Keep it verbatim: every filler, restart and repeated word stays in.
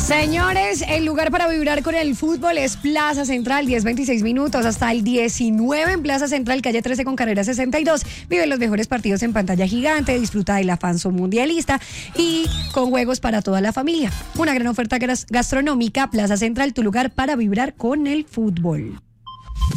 Señores, el lugar para vibrar con el fútbol es Plaza Central, diez veintiséis minutos hasta el diecinueve en Plaza Central, calle trece con carrera sesenta y dos. Vive los mejores partidos en pantalla gigante, disfruta del afán mundialista y con juegos para toda la familia. Una gran oferta gastronómica, Plaza Central, tu lugar para vibrar con el fútbol.